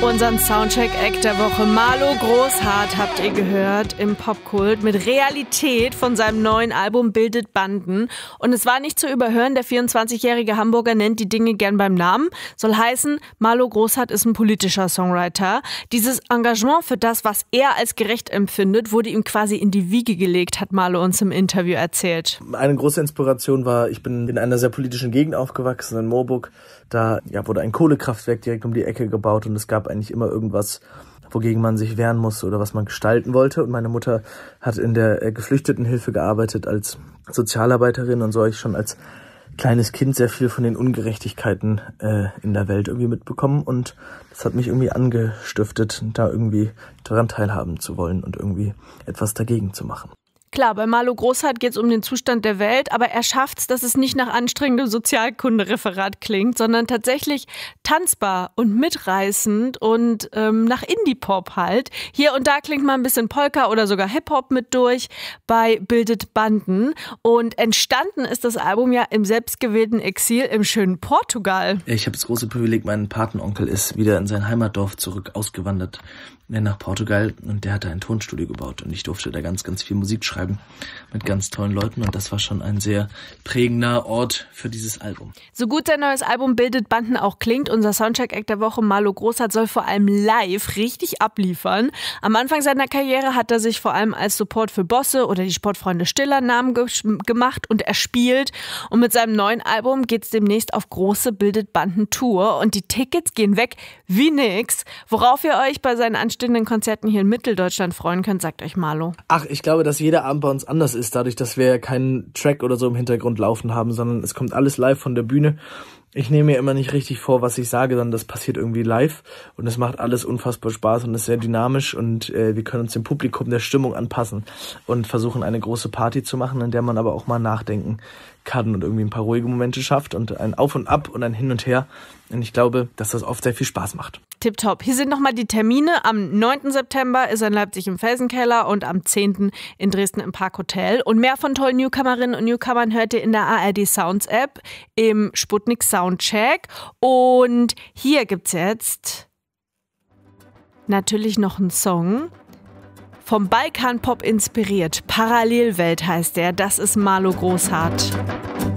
Unseren Soundcheck-Act der Woche, Marlo Großhardt, habt ihr gehört im Popkult mit Realität von seinem neuen Album Bildet Banden. Und es war nicht zu überhören, der 24-jährige Hamburger nennt die Dinge gern beim Namen. Soll heißen, Marlo Großhardt ist ein politischer Songwriter. Dieses Engagement für das, was er als gerecht empfindet, wurde ihm quasi in die Wiege gelegt, hat Marlo uns im Interview erzählt. Eine große Inspiration war, ich bin in einer sehr politischen Gegend aufgewachsen, in Moorburg. Da wurde ein Kohlekraftwerk direkt um die Ecke gebaut und es gab eigentlich immer irgendwas, wogegen man sich wehren muss oder was man gestalten wollte. Und meine Mutter hat in der Geflüchtetenhilfe gearbeitet als Sozialarbeiterin und so habe ich schon als kleines Kind sehr viel von den Ungerechtigkeiten in der Welt irgendwie mitbekommen. Und das hat mich irgendwie angestiftet, da irgendwie daran teilhaben zu wollen und irgendwie etwas dagegen zu machen. Klar, bei Marlo Großhardt geht es um den Zustand der Welt, aber er schafft es, dass es nicht nach anstrengendem Sozialkundereferat klingt, sondern tatsächlich tanzbar und mitreißend und nach Indie-Pop halt. Hier und da klingt mal ein bisschen Polka oder sogar Hip-Hop mit durch bei Bildet Banden. Und entstanden ist das Album ja im selbstgewählten Exil im schönen Portugal. Ich habe das große Privileg, mein Patenonkel ist wieder in sein Heimatdorf zurück ausgewandert nach Portugal und der hat da ein Tonstudio gebaut und ich durfte da ganz, ganz viel Musik schreiben mit ganz tollen Leuten und das war schon ein sehr prägender Ort für dieses Album. So gut sein neues Album Bildet Banden auch klingt, unser Soundcheck-Act der Woche Marlo Großhardt soll vor allem live richtig abliefern. Am Anfang seiner Karriere hat er sich vor allem als Support für Bosse oder die Sportfreunde Stiller Namen gemacht und er spielt. Und mit seinem neuen Album geht's demnächst auf große Bildet Banden Tour und die Tickets gehen weg wie nix. Worauf ihr euch bei seinen anstehenden Konzerten hier in Mitteldeutschland freuen könnt, sagt euch Marlo. Ach, ich glaube, dass jeder Abend bei uns anders ist, dadurch, dass wir keinen Track oder so im Hintergrund laufen haben, sondern es kommt alles live von der Bühne. Ich nehme mir immer nicht richtig vor, was ich sage, sondern das passiert irgendwie live und es macht alles unfassbar Spaß und ist sehr dynamisch und wir können uns dem Publikum der Stimmung anpassen und versuchen eine große Party zu machen, in der man aber auch mal nachdenken kann und irgendwie ein paar ruhige Momente schafft und ein Auf und Ab und ein Hin und Her. Und ich glaube, dass das oft sehr viel Spaß macht. Tipptopp. Hier sind nochmal die Termine. Am 9. September ist er in Leipzig im Felsenkeller und am 10. in Dresden im Parkhotel. Und mehr von tollen Newcomerinnen und Newcomern hört ihr in der ARD Sounds App im Sputnik Soundcheck. Und hier gibt's jetzt natürlich noch einen Song. Vom Balkan-Pop inspiriert. Parallelwelt heißt der. Das ist Marlo Großhardt.